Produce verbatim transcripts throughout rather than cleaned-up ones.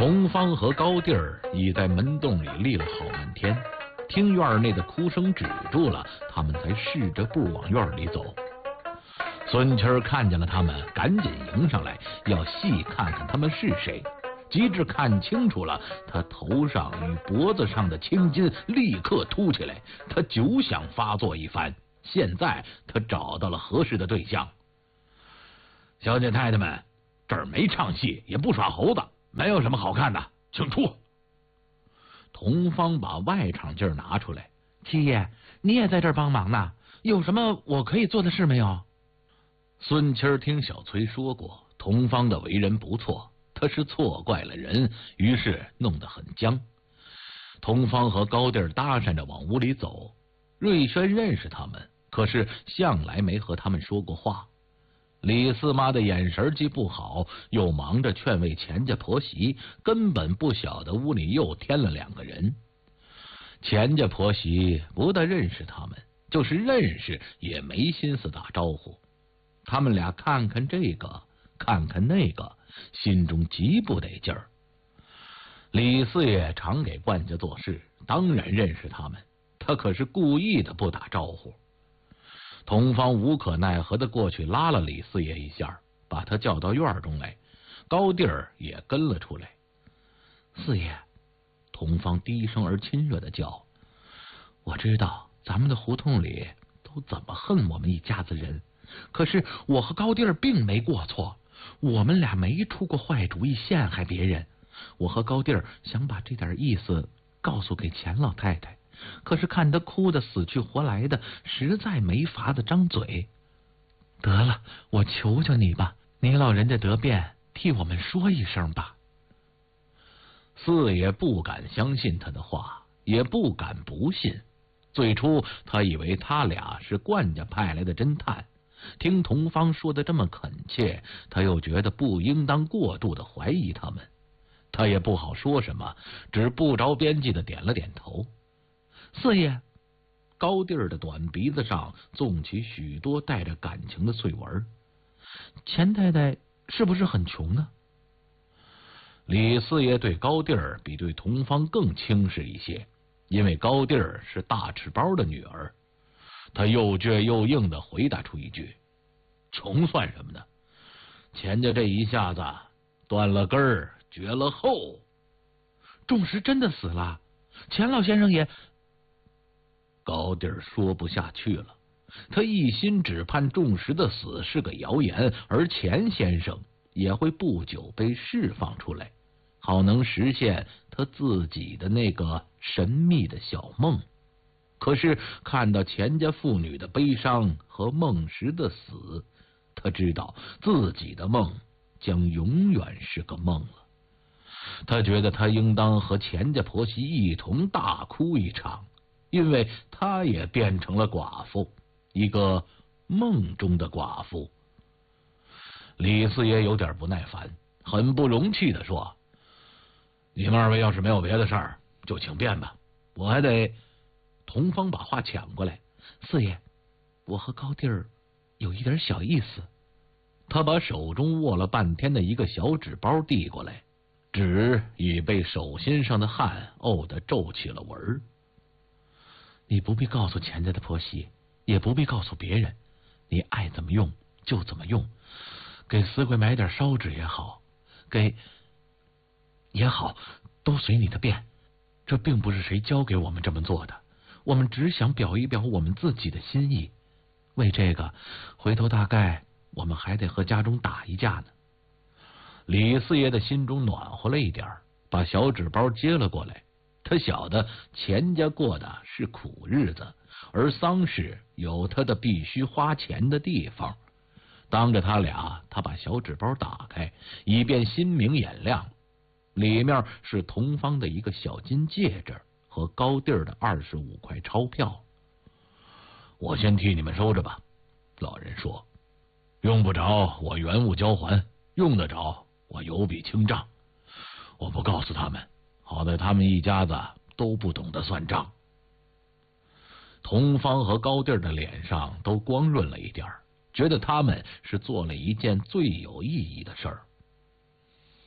童芳和高第儿已在门洞里立了好半天，听院内的哭声止住了，他们才试着步往院里走。孙七儿看见了他们，赶紧迎上来，要细看看他们是谁。及至看清楚了，他头上与脖子上的青筋立刻凸起来，他就想发作一番。现在他找到了合适的对象。小姐太太们，这儿没唱戏，也不耍猴子，没有什么好看的，请出。童芳把外场劲儿拿出来。七爷，你也在这儿帮忙呢，有什么我可以做的事没有？孙七儿听小崔说过，童芳的为人不错，他是错怪了人，于是弄得很僵。童芳和高第儿搭讪着往屋里走，瑞轩认识他们，可是向来没和他们说过话。李四妈的眼神既不好，又忙着劝慰钱家婆媳，根本不晓得屋里又添了两个人。钱家婆媳不但认识他们，就是认识也没心思打招呼。他们俩看看这个，看看那个，心中极不得劲儿。李四爷常给冠家做事，当然认识他们，他可是故意的不打招呼。童芳无可奈何的过去拉了李四爷一下，把他叫到院中来。高第儿也跟了出来。四爷，童芳低声而亲热的叫，我知道咱们的胡同里都怎么恨我们一家子人，可是我和高第儿并没过错，我们俩没出过坏主意陷害别人。我和高第儿想把这点意思告诉给钱老太太，可是看他哭得死去活来的，实在没法子张嘴。得了，我求求你吧，你老人家得便替我们说一声吧。四爷不敢相信他的话，也不敢不信。最初他以为他俩是冠家派来的侦探，听童芳说的这么恳切，他又觉得不应当过度的怀疑他们。他也不好说什么，只不着边际的点了点头。四爷，高第儿的短鼻子上纵起许多带着感情的翠纹。钱太太是不是很穷呢？李四爷对高第儿比对童芳更轻视一些，因为高第儿是大赤包的女儿。他又倔又硬的回答出一句：穷算什么呢？钱家这一下子断了根儿，绝了后。仲石真的死了？钱老先生也……高第儿说不下去了，他一心只盼仲石的死是个谣言，而钱先生也会不久被释放出来，好能实现他自己的那个神秘的小梦。可是看到钱家妇女的悲伤和孟石的死，他知道自己的梦将永远是个梦了。他觉得他应当和钱家婆媳一同大哭一场，因为他也变成了寡妇，一个梦中的寡妇。李四爷有点不耐烦，很不容气的说：你们二位要是没有别的事儿，就请便吧，我还得……童芳把话抢过来：四爷，我和高第儿有一点小意思。他把手中握了半天的一个小纸包递过来，纸已被手心上的汗沤得皱起了纹。你不必告诉钱家的婆媳，也不必告诉别人，你爱怎么用就怎么用。给死鬼买点烧纸也好，给也好，都随你的便。这并不是谁教给我们这么做的，我们只想表一表我们自己的心意。为这个，回头大概我们还得和家中打一架呢。李四爷的心中暖和了一点，把小纸包接了过来。他晓得钱家过的是苦日子，而丧事有他的必须花钱的地方。当着他俩，他把小纸包打开，以便心明眼亮。里面是童芳的一个小金戒指和高第儿的二十五块钞票。我先替你们收着吧，老人说，用不着我原物交还，用得着我有笔清账。我不告诉他们，好在他们一家子都不懂得算账。童芳和高第儿的脸上都光润了一点，觉得他们是做了一件最有意义的事儿。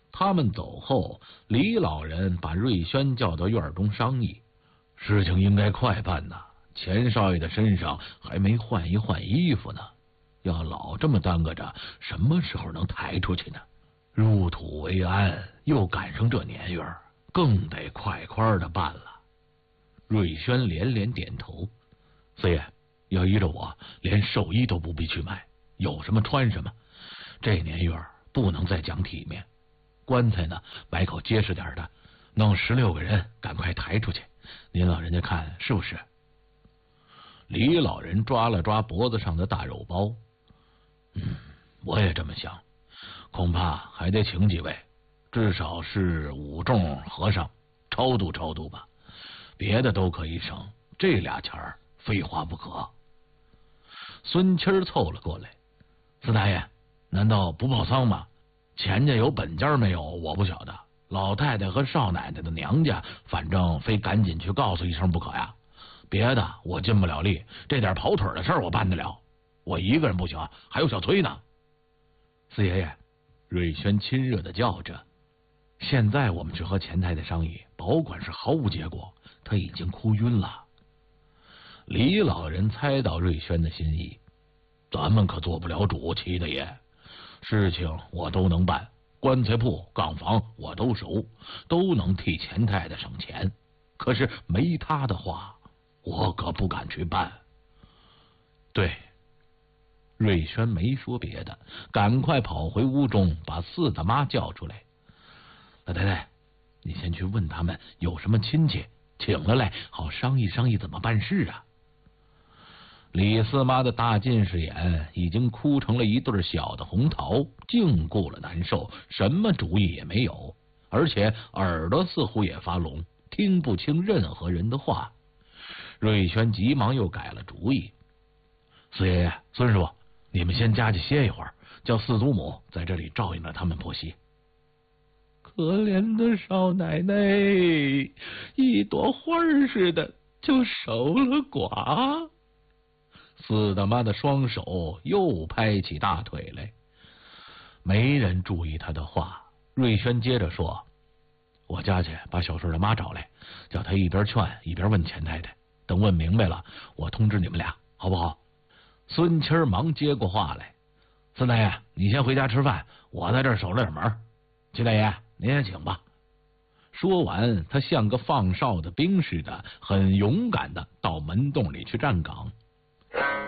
他们走后，李老人把瑞轩叫到院中商议，事情应该快办呐，钱少爷的身上还没换一换衣服呢，要老这么耽搁着，什么时候能抬出去呢？入土为安，又赶上这年月，更得快快的办了。瑞轩连连点头，四爷，要依着我，连寿衣都不必去买，有什么穿什么。这年月不能再讲体面，棺材呢买口结实点的，弄十六个人赶快抬出去，您老人家看是不是？李老人抓了抓脖子上的大肉包，嗯，我也这么想，恐怕还得请几位，至少是五众和尚超度超度吧，别的都可以省，这俩钱儿非花不可。孙七凑了过来，四大爷，难道不报丧吗？钱家有本家没有我不晓得，老太太和少奶奶的娘家，反正非赶紧去告诉一声不可呀。别的我尽不了力，这点跑腿的事儿我办得了，我一个人不行，还有小崔呢。四爷爷，瑞轩亲热的叫着，现在我们去和钱太太商议，保管是毫无结果，他已经哭晕了。李老人猜到瑞轩的心意，咱们可做不了主，七大爷，事情我都能办，棺材铺、杠房我都熟，都能替钱太太省钱。可是没他的话，我可不敢去办。对，瑞轩没说别的，赶快跑回屋中，把四大妈叫出来。老太太，你先去问他们有什么亲戚，请了来，好商议商议怎么办事啊。李四妈的大近视眼已经哭成了一对小的红桃，净顾了难受，什么主意也没有，而且耳朵似乎也发聋，听不清任何人的话。瑞轩急忙又改了主意，四爷爷、孙师傅，你们先家去歇一会儿，叫四祖母在这里照应着他们婆媳。可怜的少奶奶，一朵花似的就守了寡。四大妈的双手又拍起大腿来，没人注意他的话。瑞轩接着说，我家去把小顺的妈找来，叫他一边劝一边问钱太太，等问明白了，我通知你们俩，好不好？孙七忙接过话来，孙大爷，你先回家吃饭，我在这儿守着点门。齐大爷，您也请吧。说完，他像个放哨的兵似的，很勇敢的到门洞里去站岗。